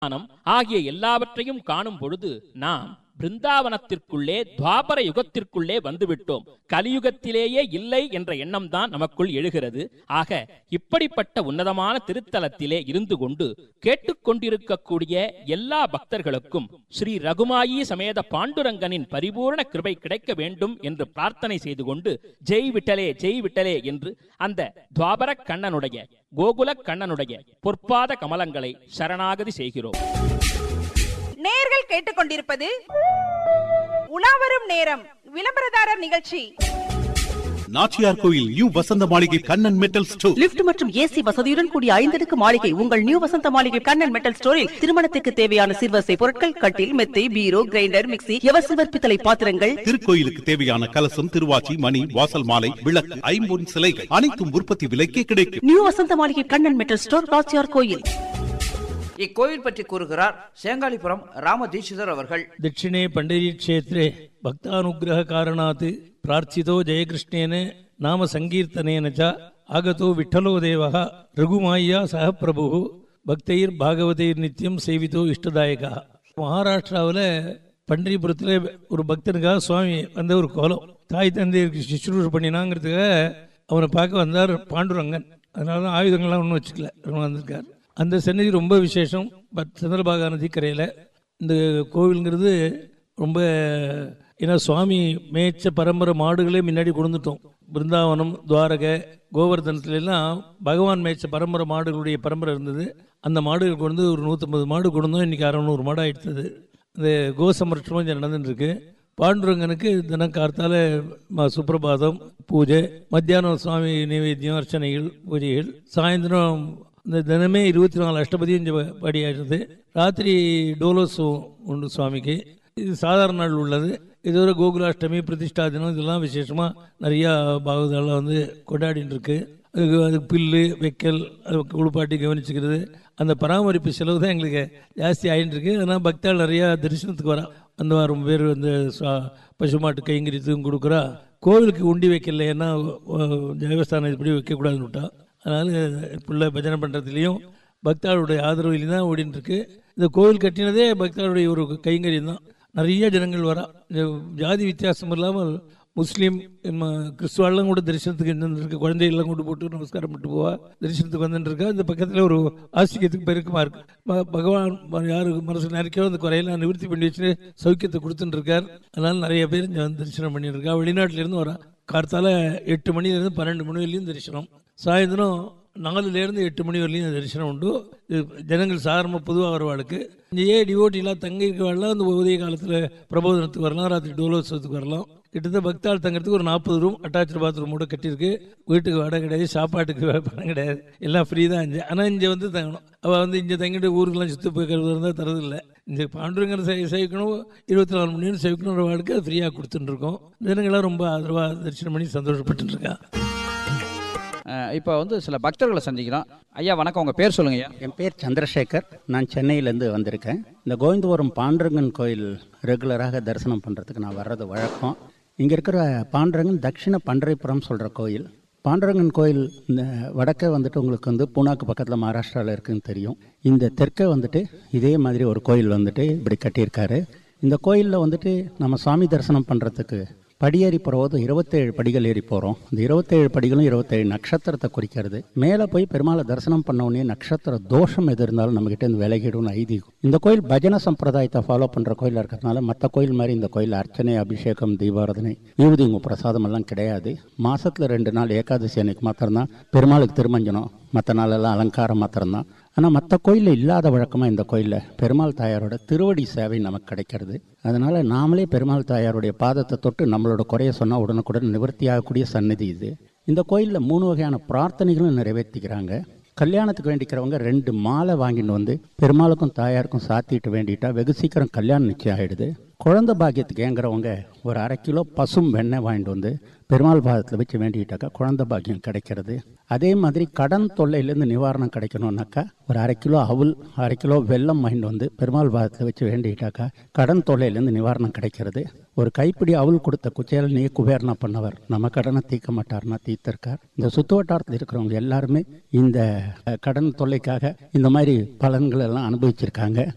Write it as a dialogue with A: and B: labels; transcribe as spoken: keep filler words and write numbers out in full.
A: ஆகிய எல்லாவற்றையும் காணும் பொழுது நாம் பிருந்தாவனத்திற்குள்ளே துவாபர யுகத்திற்குள்ளே வந்துவிட்டோம். கலியுகத்திலேயே இல்லை என்ற எண்ணம் தான் நமக்குள் எழுகிறது. ஆக இப்படிப்பட்ட உன்னதமான திருத்தலத்திலே இருந்து கொண்டு கேட்டுக்கொண்டிருக்கக்கூடிய எல்லா பக்தர்களுக்கும் ஸ்ரீ ரகுமாயி சமேத பாண்டுரங்கனின் பரிபூர்ண கிருபை கிடைக்க வேண்டும் என்று பிரார்த்தனை செய்து கொண்டு ஜெய் விட்டலே ஜெய் விட்டலே என்று அந்த துவாபர கண்ணனுடைய கோகுல கண்ணனுடைய பொற்பாத கமலங்களை சரணாகதி செய்கிறோம்.
B: நேயர்கள் கேட்டுக்கொண்டிருப்பது உலாவரும் நேரம் விளம்பரதாரர் நிகழ்ச்சி.
C: நாச்சியார் கோயில் நியூ வசந்த மாளிகை கண்ணன் மெட்டல் ஸ்டோர்.
D: லிப்ட் மற்றும் ஏசி வசதியுடன் கூடிய ஐந்தடுக்கு மாளிகை உங்கள் நியூ வசந்த மாளிகை கண்ணன் மெட்டல் ஸ்டோரில் திருமணத்துக்கு தேவையான சிறுவசை பொருட்கள், கட்டில், மெத்தை, பீரோ, கிரைண்டர், மிக்சி, எவசில்வர் பித்தளை பாத்திரங்கள்,
C: திருக்கோயிலுக்கு தேவையான கலசம், திருவாச்சி, மணி, வாசல் மாலை, விளக்கு, ஐம்பொன் சிலைகள் அனைத்தும் உற்பத்தி விலைக்கே கிடைக்கும்.
D: நியூ வசந்த மாளிகை கண்ணன் மெட்டல் ஸ்டோர், நாச்சியார் கோயில்.
E: இக்கோயில் பற்றி கூறுகிறார் சேங்காலிபுரம் ராமதீட்சிதர் அவர்கள்.
F: தட்சிணே பண்டரி க்ஷேத்ரே பக்தானுகிரக காரணாத் பிரார்த்திதோ ஜெயகிருஷ்ணேன நாம சங்கீர்த்தனேன ச ஆகதோ விட்டலோ தேவः ரகுமாய்யா சக பிரபு பக்தைர் பாகவதைர் நித்தியம் சேவிதோ இஷ்டதாயகா. மகாராஷ்டிராவில் பண்டரிபுரத்தில் ஒரு பக்தனுக்காக சுவாமி வந்த ஒரு கோலம், தாய் தந்தையருக்கு சுஷ்ரூஷ பண்ணினாங்கிறதுக்காக அவனை பார்க்க வந்தார் பாண்டுரங்கன். அதனால தான் ஆயுதங்கள்லாம் ஒன்றும் வச்சுக்கல, வந்திருக்கார். அந்த சன்னதி ரொம்ப விசேஷம். பட் சந்திரபாகா நதி கரையில் இந்த கோவிலுங்கிறது ரொம்ப, ஏன்னா சுவாமி மேய்ச்ச பரம்பரை மாடுகளே முன்னாடி கொடுத்துட்டோம். பிருந்தாவனம், துவாரகை, கோவர்தனத்துலாம் பகவான் மேய்ச்ச பரம்பரை மாடுகளுடைய பரம்பரை இருந்தது. அந்த மாடுகளுக்கு வந்து ஒரு நூற்றம்பது மாடு கொடுந்தோம். இன்றைக்கி அறநூறு மாடு ஆகிடுத்தது. இந்த கோ சம்ரட்சணம் இங்கே நடந்துட்டுருக்கு. பாண்டுரங்கனுக்கு தினம் கார்த்தால சுப்பிரபாதம் பூஜை, மத்தியானம் சுவாமி நைவேத்தியம், அர்ச்சனைகள், பூஜைகள், சாயந்தரம் இந்த தினமே இருபத்தி நாலு அஷ்டபதியும் இங்கே படியாடுறது. ராத்திரி டோலோஸும் உண்டு சுவாமிக்கு. இது சாதாரண நாள் உள்ளது. இதோட கோகுலாஷ்டமி, பிரதிஷ்டா தினம் இதெல்லாம் விசேஷமாக நிறையா பாகவதாலாம் வந்து கொண்டாடின்னு இருக்கு. அதுக்கு அதுக்கு புல்லு வைக்கல், அது குளிப்பாட்டி கவனிச்சுக்கிறது, அந்த பராமரிப்பு செலவு தான் எங்களுக்கு ஜாஸ்தி ஆகிட்டு இருக்கு. அதனால் பக்தால் நிறையா தரிசனத்துக்கு வரா. அந்த வாரம் பேர் வந்து பசுமாட்டு கைங்கரியத்துக்கும் கொடுக்குறா. கோவிலுக்கு உண்டி வைக்கல, ஏன்னா தேவஸ்தானம் இப்படி வைக்கக்கூடாதுன்னு விட்டா. அதனால் பிள்ளை பஜனை பண்ணுறதுலேயும் பக்தாளுடைய ஆதரவுலையும் தான் ஓடின்னு இருக்கு. இந்த கோவில் கட்டினதே பக்தாளுடைய ஒரு கைங்கரியம் தான். நிறைய ஜனங்கள் வரா. இந்த ஜாதி வித்தியாசம் இல்லாமல் முஸ்லீம், கிறிஸ்துவெல்லாம் கூட தரிசனத்துக்கு இருந்துருக்கு. குழந்தைகள்லாம் கொண்டு போட்டு நமஸ்காரம் பண்ணிட்டு போவா, தரிசனத்துக்கு வந்துட்டுருக்கா. இந்த பக்கத்தில் ஒரு ஆசிரியத்துக்கு பெருக்கமாக இருக்கு. பகவான் யாரு மனசு நினைக்கோ அந்த குறையெல்லாம் நிவர்த்தி பண்ணி வச்சுட்டு சௌக்கியத்தை கொடுத்துட்டு இருக்கார். அதனால நிறைய பேர் இங்கே வந்து தரிசனம் பண்ணிட்டு இருக்கா. வெளிநாட்டிலேருந்து வரா. கார்த்தால எட்டு மணிலேருந்து பன்னெண்டு மணி வரையிலையும் தரிசனம், சாயந்தரம் நாலுலேருந்து எட்டு மணி வரலையும் தரிசனம் உண்டு. ஜனங்கள் சாதாரணமாக பொதுவாக வரவாளுக்கு. இங்கேயே டிவோட்டிலாம் தங்கி இருக்கவாள்லாம் அந்த உதய காலத்தில் பிரபோதனத்துக்கு வரலாம், ராத்திரி டோலோத்சவத்துக்கு வரலாம். கிட்டத்தட்ட பக்தாள் தங்கிறதுக்கு ஒரு நாற்பது ரூம் அட்டாச்சு பாத்ரூமோட கட்டியிருக்கு. வீட்டுக்கு வாடகை கிடையாது, சாப்பாட்டுக்கு பணம் கிடையாது, எல்லாம் ஃப்ரீ தான். இங்கே ஆனால் இங்கே வந்து தங்கணும். அவள் வந்து இங்கே தங்கிட்டு ஊருக்கெல்லாம் சுற்றி போய்க்கிறது இருந்தால் தரதில்லை. இந்த பாண்டுரங்கனை செய் சேவிக்கணும், இருபத்தி நாலு மணி நேரம் சேவிக்கணுன்ற வாழ்க்கை அது ஃப்ரீயாக கொடுத்துட்டுருக்கோம். ஜனங்களாம் ரொம்ப ஆதரவாக தரிசனம் பண்ணி சந்தோஷப்பட்டுருக்கா.
E: இப்போ வந்து சில பக்தர்களை சந்திக்கிறோம். ஐயா வணக்கம், உங்கள் பேர் சொல்லுங்க. ஐயா,
G: என் பேர் சந்திரசேகர். நான் சென்னையிலேருந்து வந்திருக்கேன். இந்த கோவிந்தபுரம் பாண்டுரங்கன் கோயில் ரெகுலராக தரிசனம் பண்ணுறதுக்கு நான் வர்றது வழக்கம். இங்கே இருக்கிற பாண்டுரங்கன் தட்சிண பண்டரிபுரம் சொல்கிற கோயில். பாண்டுரங்கன் கோயில் இந்த வடக்கே வந்துட்டு உங்களுக்கு வந்து பூனாக்கு பக்கத்தில் மகாராஷ்டிராவில் இருக்குதுன்னு தெரியும். இந்த தெற்கே வந்துட்டு இதே மாதிரி ஒரு கோயில் வந்துட்டு இப்படி கட்டியிருக்காரு. இந்த கோயிலில் வந்துட்டு நம்ம சுவாமி தரிசனம் பண்ணுறதுக்கு படியேறி போகிறபோது இருபத்தேழு படிகள் ஏறி போகிறோம். இந்த இருபத்தேழு படிகளும் இருபத்தேழு நட்சத்திரத்தை குறிக்கிறது. மேலே போய் பெருமாளை தரிசனம் பண்ண உடனே நட்சத்திர தோஷம் எது இருந்தாலும் நம்மகிட்ட இந்த விலகிடும்னு ஐதீகம். இந்த கோயில் பஜன சம்பிரதாயத்தை ஃபாலோ பண்ணுற கோயிலாக இருக்கிறதுனால மற்ற கோயில் மாதிரி இந்த கோயில் அர்ச்சனை, அபிஷேகம், தீபாராதனை, விபூதி உங்கள் பிரசாதம் எல்லாம் கிடையாது. மாதத்தில் ரெண்டு நாள் ஏகாதசி அன்னைக்கு மாத்திரம்தான் பெருமாளுக்கு திருமஞ்சனம், மற்ற நாளெல்லாம் அலங்காரம் மாத்திரம்தான். ஆனால் மற்ற கோயிலில் இல்லாத வழக்கமாக இந்த கோயிலில் பெருமாள் தாயாரோட திருவடி சேவை நமக்கு கிடைக்கிறது. அதனால் நாமளே பெருமாள் தாயாருடைய பாதத்தை தொட்டு நம்மளோட குறைய சொன்னால் உடனுக்குடன் நிவர்த்தியாகக்கூடிய சன்னதி இது. இந்த கோயிலில் மூணு வகையான பிரார்த்தனைகளும் நிறைவேற்றிக்கிறாங்க. கல்யாணத்துக்கு வேண்டிக்கிறவங்க ரெண்டு மாலை வாங்கிட்டு வந்து பெருமாளுக்கும் தாயாருக்கும் சாத்திட்டு வேண்டிட்டா வெகு சீக்கிரம் கல்யாணம் நிச்சயம் ஆகிடுது. குழந்தை பாக்கியத்துக்கு ஏங்குறவங்க ஒரு அரை கிலோ பசும் வெண்ணெய் வாங்கிட்டு வந்து பெருமாள் பாதத்தில் வச்சு வேண்டிட்டாக்கா குழந்தை பாக்கியம் கிடைக்கிறது. அதே மாதிரி கடன் தொல்லையிலேருந்து நிவாரணம் கிடைக்கணும்னாக்கா ஒரு அரை கிலோ அவுல், அரை கிலோ வெல்லம் வாங்கிட்டு வந்து பெருமாள் பாதத்தில் வச்சு வேண்டிட்டாக்கா கடன் தொல்லையிலேருந்து நிவாரணம் கிடைக்கிறது. ஒரு கைப்பிடி அவுல் கொடுத்த குச்சேல நீ குபேரனா பண்ணவர் நம்ம கடனை தீர்க்க மாட்டார்னா தீர்த்திருக்கார். இந்த சுற்று வட்டாரத்தில் இருக்கிறவங்க எல்லாருமே இந்த கடன் தொல்லைக்காக இந்த மாதிரி பலன்கள் எல்லாம் அனுபவிச்சிருக்காங்க.